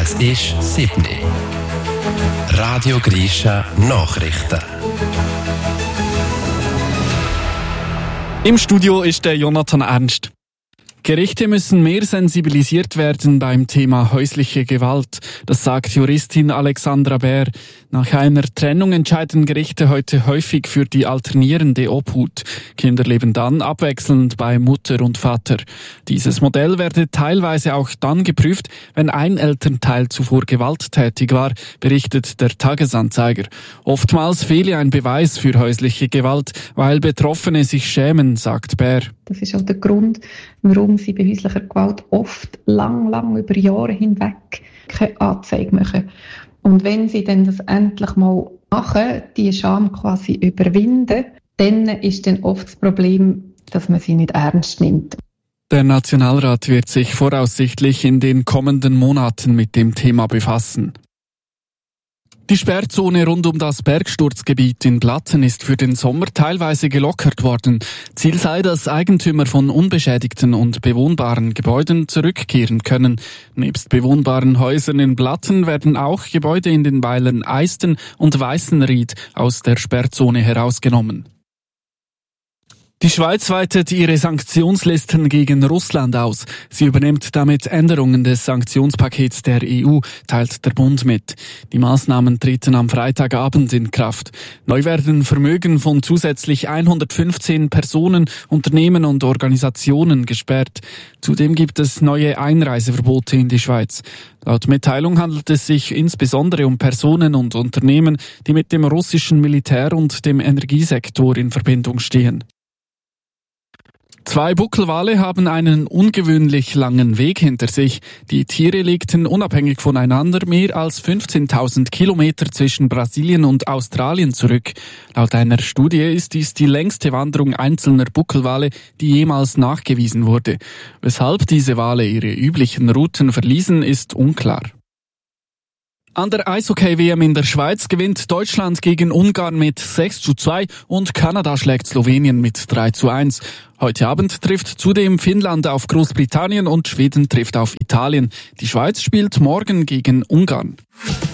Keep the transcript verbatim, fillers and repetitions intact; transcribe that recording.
Es ist sieben Uhr. Radio Grisha Nachrichten. Im Studio ist der Jonathan Ernst. Gerichte müssen mehr sensibilisiert werden beim Thema häusliche Gewalt. Das sagt Juristin Alexandra Bär. Nach einer Trennung entscheiden Gerichte heute häufig für die alternierende Obhut. Kinder leben dann abwechselnd bei Mutter und Vater. Dieses Modell werde teilweise auch dann geprüft, wenn ein Elternteil zuvor gewalttätig war, berichtet der Tagesanzeiger. Oftmals fehle ein Beweis für häusliche Gewalt, weil Betroffene sich schämen, sagt Bär. Das ist auch der Grund, warum sie bei häuslicher Gewalt oft lang, lang über Jahre hinweg keine Anzeige machen. Und wenn sie dann das endlich mal machen, die Scham quasi überwinden, dann ist dann oft das Problem, dass man sie nicht ernst nimmt. Der Nationalrat wird sich voraussichtlich in den kommenden Monaten mit dem Thema befassen. Die Sperrzone rund um das Bergsturzgebiet in Blatten ist für den Sommer teilweise gelockert worden. Ziel sei, dass Eigentümer von unbeschädigten und bewohnbaren Gebäuden zurückkehren können. Nebst bewohnbaren Häusern in Blatten werden auch Gebäude in den Weilern Eisten und Weißenried aus der Sperrzone herausgenommen. Die Schweiz weitet ihre Sanktionslisten gegen Russland aus. Sie übernimmt damit Änderungen des Sanktionspakets der E U, teilt der Bund mit. Die Maßnahmen treten am Freitagabend in Kraft. Neu werden Vermögen von zusätzlich hundertfünfzehn Personen, Unternehmen und Organisationen gesperrt. Zudem gibt es neue Einreiseverbote in die Schweiz. Laut Mitteilung handelt es sich insbesondere um Personen und Unternehmen, die mit dem russischen Militär und dem Energiesektor in Verbindung stehen. Zwei Buckelwale haben einen ungewöhnlich langen Weg hinter sich. Die Tiere legten unabhängig voneinander mehr als fünfzehntausend Kilometer zwischen Brasilien und Australien zurück. Laut einer Studie ist dies die längste Wanderung einzelner Buckelwale, die jemals nachgewiesen wurde. Weshalb diese Wale ihre üblichen Routen verließen, ist unklar. An der Eishockey-W M in der Schweiz gewinnt Deutschland gegen Ungarn mit sechs zu zwei und Kanada schlägt Slowenien mit drei zu eins. Heute Abend trifft zudem Finnland auf Großbritannien und Schweden trifft auf Italien. Die Schweiz spielt morgen gegen Ungarn.